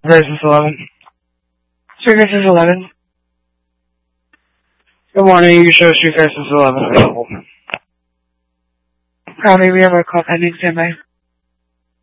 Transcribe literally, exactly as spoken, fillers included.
Crisis eleven. Street Crisis eleven. Good morning, you show Street Crisis eleven available. Probably we have a call pending standby.